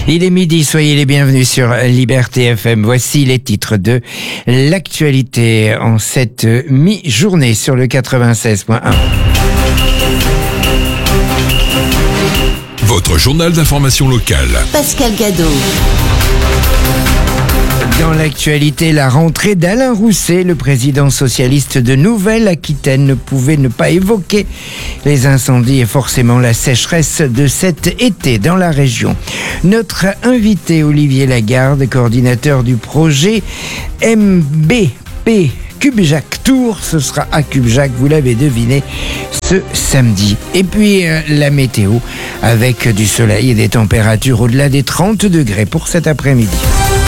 Il est midi, soyez les bienvenus sur Liberté FM. Voici les titres de l'actualité en cette mi-journée sur le 96.1. Votre journal d'information locale. Pascal Gadot. Dans l'actualité, la rentrée d'Alain Rousset, le président socialiste de Nouvelle-Aquitaine, ne pouvait ne pas évoquer les incendies et forcément la sécheresse de cet été dans la région. Notre invité Olivier Lagarde, coordinateur du projet MBP Cubjac Tour, ce sera à Cubjac, vous l'avez deviné, ce samedi. Et puis la météo avec du soleil et des températures au-delà des 30 degrés pour cet après-midi.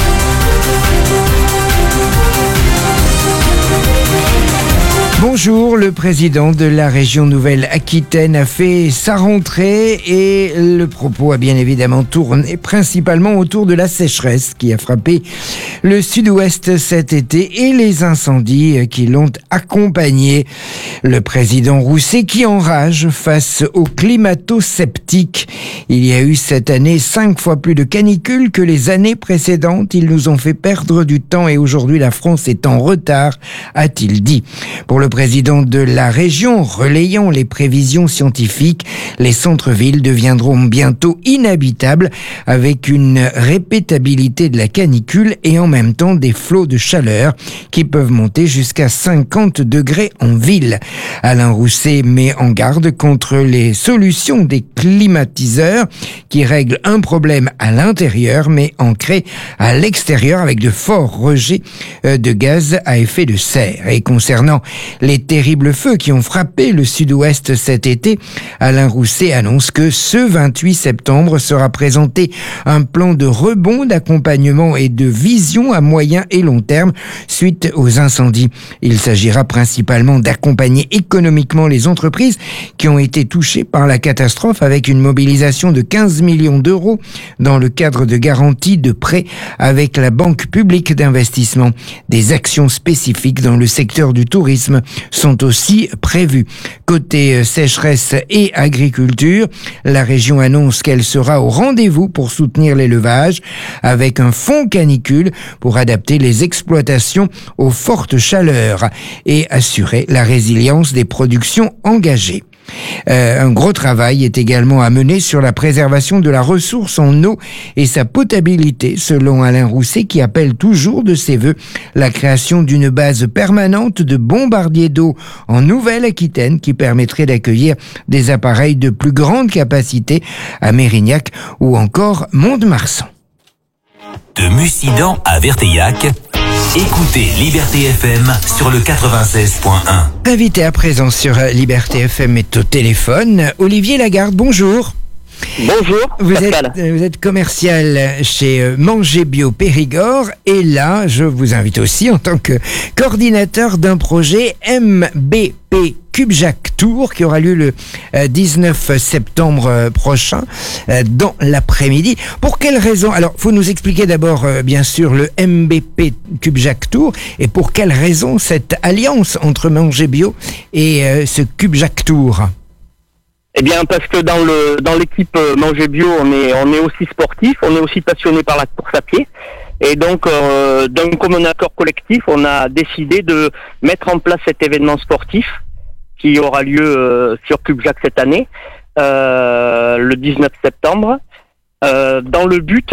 Bonjour, le président de la région Nouvelle-Aquitaine a fait sa rentrée et le propos a bien évidemment tourné principalement autour de la sécheresse qui a frappé le sud-ouest cet été et les incendies qui l'ont accompagné. Le président Rousset qui enrage face aux climato-sceptiques. Il y a eu cette année 5 fois plus de canicules que les années précédentes. Ils nous ont fait perdre du temps et aujourd'hui la France est en retard, a-t-il dit. Pour le président de la région, relayant les prévisions scientifiques, les centres-villes deviendront bientôt inhabitables avec une répétabilité de la canicule et en même temps des flots de chaleur qui peuvent monter jusqu'à 50 degrés en ville. Alain Rousset met en garde contre les solutions des climatiseurs qui règlent un problème à l'intérieur mais en créent à l'extérieur avec de forts rejets de gaz à effet de serre. Et concernant les terribles feux qui ont frappé le sud-ouest cet été, Alain Rousset annonce que ce 28 septembre sera présenté un plan de rebond, d'accompagnement et de vision à moyen et long terme suite aux incendies. Il s'agira principalement d'accompagner économiquement les entreprises qui ont été touchées par la catastrophe avec une mobilisation de 15 millions d'euros dans le cadre de garanties de prêts avec la Banque publique d'investissement. Des actions spécifiques dans le secteur du tourisme sont aussi prévues. Côté sécheresse et agriculture, la région annonce qu'elle sera au rendez-vous pour soutenir l'élevage avec un fonds canicule pour adapter les exploitations aux fortes chaleurs et assurer la résilience des productions engagées. Un gros travail est également à mener sur la préservation de la ressource en eau et sa potabilité, selon Alain Rousset, qui appelle toujours de ses vœux la création d'une base permanente de bombardiers d'eau en Nouvelle-Aquitaine qui permettrait d'accueillir des appareils de plus grande capacité à Mérignac ou encore Mont-de-Marsan. De Mussidan à Verteillac, écoutez Liberté FM sur le 96.1. Invité à présent sur Liberté FM est au téléphone, Olivier Lagarde, bonjour. Bonjour, vous Pascal. Êtes commercial chez Manger Bio Périgord et là, je vous invite aussi en tant que coordinateur d'un projet MBP Cubjac Tour qui aura lieu le 19 septembre prochain dans l'après-midi. Pour quelles raisons? Alors, faut nous expliquer d'abord, bien sûr, le MBP Cubjac Tour et pour quelles raisons cette alliance entre Manger Bio et ce Cubjac Tour? Eh bien, parce que dans l'équipe Manger Bio, on est aussi sportif, on est aussi passionné par la course à pied. Et donc, d'un commun accord collectif, on a décidé de mettre en place cet événement sportif qui aura lieu sur Cubjac cette année, le 19 septembre. Dans le but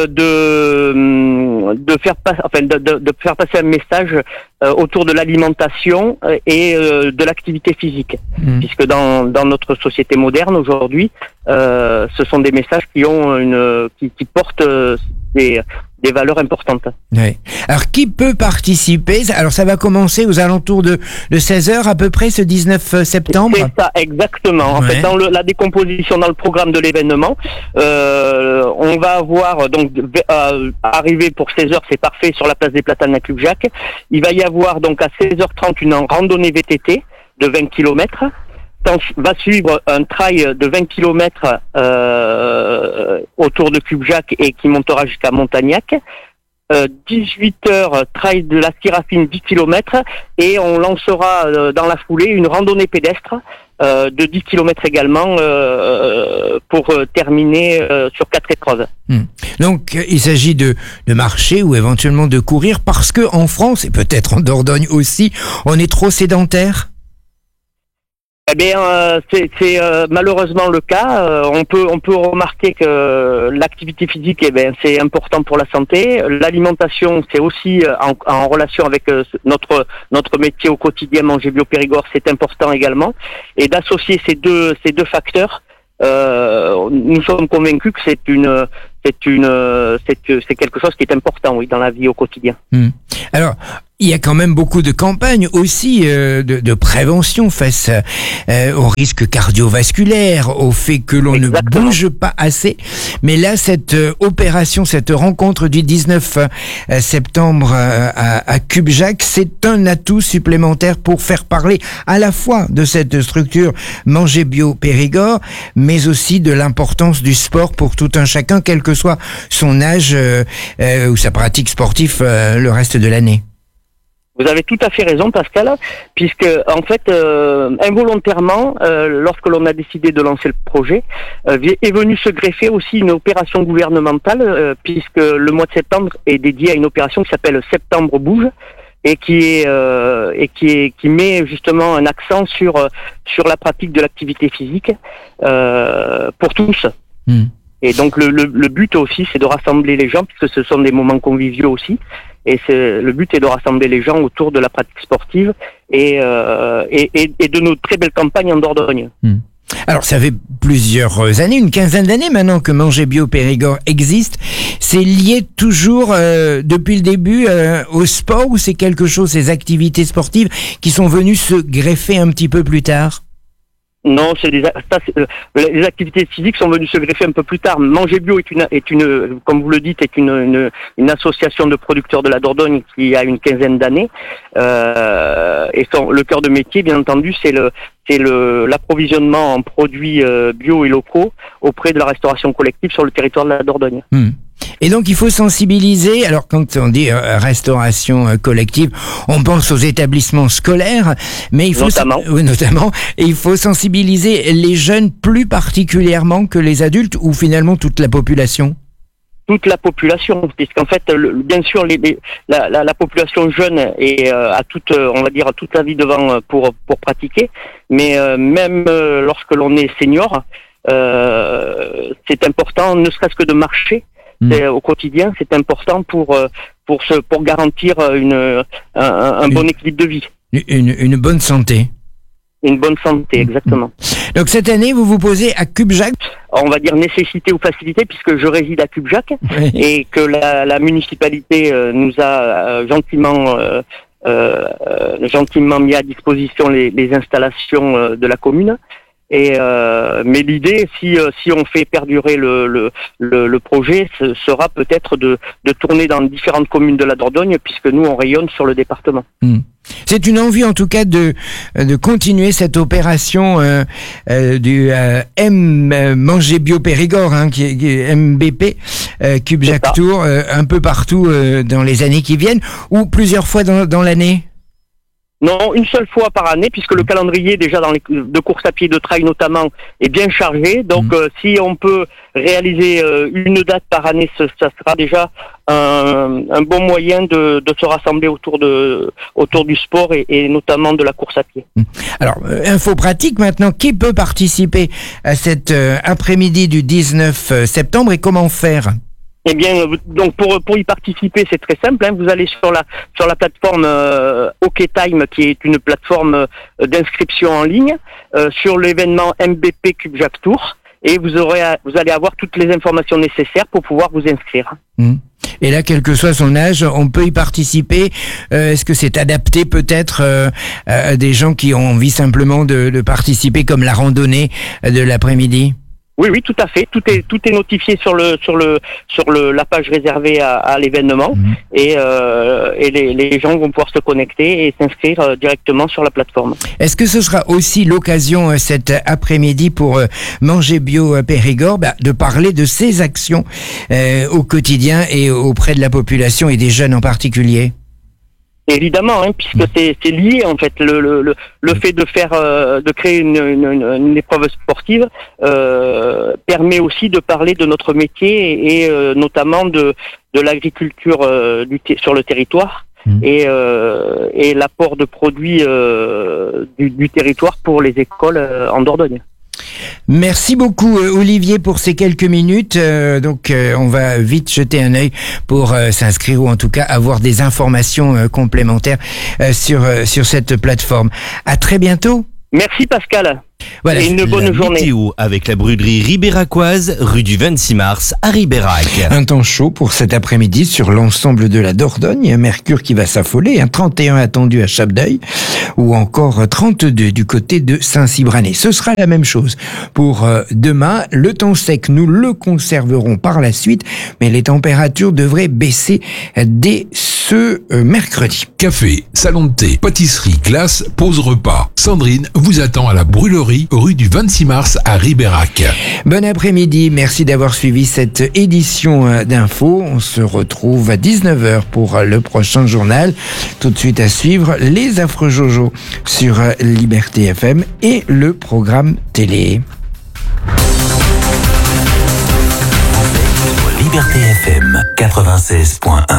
de faire passer un message autour de l'alimentation et de l'activité physique, puisque dans notre société moderne aujourd'hui, ce sont des messages qui portent des valeurs importantes. Oui. Alors, qui peut participer? Alors, ça va commencer aux alentours de 16h à peu près ce 19 septembre? C'est ça, exactement. En fait, dans la décomposition, dans le programme de l'événement, on va avoir, donc, arrivé pour 16h, c'est parfait, sur la place des Platanes à Cubjac. Il va y avoir, donc, à 16h30, une randonnée VTT de 20 km. Va suivre un trail de 20 km autour de Cubjac et qui montera jusqu'à Montagnac. 18 heures trail de la Syrafine 10 km et on lancera dans la foulée une randonnée pédestre de 10 km également pour terminer sur 4 épreuves. Donc il s'agit de marcher ou éventuellement de courir parce que en France et peut-être en Dordogne aussi, on est trop sédentaire. Eh bien, c'est malheureusement le cas. On peut remarquer que l'activité physique, c'est important pour la santé. L'alimentation, c'est aussi en relation avec notre métier au quotidien, manger bio Périgord, c'est important également. Et d'associer ces deux facteurs, nous sommes convaincus que c'est quelque chose qui est important, oui, dans la vie au quotidien. Alors, il y a quand même beaucoup de campagnes aussi de prévention face aux risques cardiovasculaires, au fait que l'on ne bouge pas assez. Mais là, cette opération, cette rencontre du 19 septembre à Cubjac, c'est un atout supplémentaire pour faire parler à la fois de cette structure Manger Bio Périgord, mais aussi de l'importance du sport pour tout un chacun, quel que soit son âge ou sa pratique sportive le reste de l'année. Vous avez tout à fait raison, Pascal, puisque en fait, involontairement, lorsque l'on a décidé de lancer le projet, est venue se greffer aussi une opération gouvernementale, puisque le mois de septembre est dédié à une opération qui s'appelle Septembre Bouge, et qui met justement un accent sur la pratique de l'activité physique pour tous. Et donc le but aussi, c'est de rassembler les gens, puisque ce sont des moments conviviaux aussi. Et le but est de rassembler les gens autour de la pratique sportive et de nos très belles campagnes en Dordogne. Alors ça fait plusieurs années, une quinzaine d'années maintenant que Manger Bio Périgord existe. C'est lié toujours depuis le début au sport ou c'est quelque chose, ces activités sportives qui sont venues se greffer un petit peu plus tard? Non, les activités physiques sont venues se greffer un peu plus tard. Manger Bio est une, comme vous le dites, est une association de producteurs de la Dordogne qui a une quinzaine d'années. Et le cœur de métier, bien entendu, c'est l'approvisionnement en produits bio et locaux auprès de la restauration collective sur le territoire de la Dordogne. Et donc il faut sensibiliser, alors quand on dit restauration collective, on pense aux établissements scolaires, mais il faut notamment, et il faut sensibiliser les jeunes plus particulièrement que les adultes ou finalement toute la population. Toute la population, puisqu'en fait, bien sûr, la population jeune a toute la vie devant pour pratiquer, mais même lorsque l'on est senior, c'est important, ne serait-ce que de marcher. Au quotidien, c'est important pour garantir un bon équilibre de vie. Une bonne santé. Une bonne santé, exactement. Donc cette année, vous vous posez à Cubjac. On va dire nécessité ou facilité, puisque je réside à Cubjac et que la municipalité nous a gentiment mis à disposition les installations de la commune. Mais l'idée, si on fait perdurer le projet, ce sera peut-être de tourner dans différentes communes de la Dordogne, puisque nous on rayonne sur le département. C'est une envie en tout cas de continuer cette opération du Manger Bio Périgord, qui est MBP, Cubjac Tour, un peu partout dans les années qui viennent, ou plusieurs fois dans l'année. Non, une seule fois par année, puisque le calendrier déjà de course à pied, de trail notamment, est bien chargé. Donc, si on peut réaliser une date par année, ça sera déjà un bon moyen de se rassembler autour du sport et notamment de la course à pied. Alors, info pratique maintenant, qui peut participer à cet après-midi du 19 septembre et comment faire ? Eh bien, donc pour y participer, c'est très simple. Vous allez sur la plateforme OkTime, qui est une plateforme d'inscription en ligne, sur l'événement MBP Cubjac Tour, et vous allez avoir toutes les informations nécessaires pour pouvoir vous inscrire. Et là, quel que soit son âge, on peut y participer. Est-ce que c'est adapté peut-être à des gens qui ont envie simplement de participer, comme la randonnée de l'après-midi ? Oui, tout à fait. Tout est notifié sur la page réservée à l'événement et les gens vont pouvoir se connecter et s'inscrire directement sur la plateforme. Est-ce que ce sera aussi l'occasion cet après-midi pour Manger Bio Périgord de parler de ses actions au quotidien et auprès de la population et des jeunes en particulier? Évidemment, puisque c'est lié en fait. Le fait de créer une épreuve sportive permet aussi de parler de notre métier et notamment de l'agriculture sur le territoire et l'apport de produits du territoire pour les écoles en Dordogne. Merci beaucoup Olivier pour ces quelques minutes. On va vite jeter un œil pour s'inscrire ou en tout cas avoir des informations complémentaires sur cette plateforme. À très bientôt. Merci Pascal. Voilà, et une bonne journée. Météo avec la brûlerie ribéracoise, rue du 26 mars à Ribérac. Un temps chaud pour cet après-midi sur l'ensemble de la Dordogne. Un mercure qui va s'affoler. 31 attendu à Chapdeuil ou encore 32 du côté de Saint-Cybrané. Ce sera la même chose pour demain. Le temps sec, nous le conserverons par la suite, mais les températures devraient baisser dès ce mercredi. Café, salon de thé, pâtisserie, glace, pause repas. Sandrine vous attend à la brûlerie, rue du 26 mars à Ribérac. Bon après-midi, merci d'avoir suivi cette édition d'infos. On se retrouve à 19h pour le prochain journal. Tout de suite à suivre les affreux Jojo sur Liberté FM et le programme télé. Liberté FM 96.1